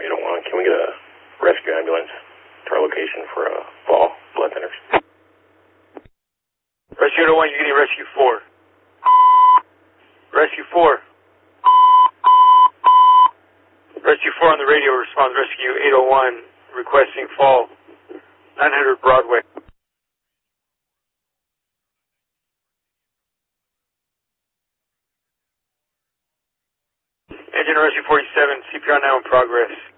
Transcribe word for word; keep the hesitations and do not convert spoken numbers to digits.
eight oh one. Can we get a rescue ambulance to our location for a fall blood thinners? Rescue eight oh one, you're getting Rescue four. Rescue four. Rescue four on the radio responds Rescue eight oh one requesting fall nine hundred Broadway. Engine Rescue forty-seven, C P R now in progress.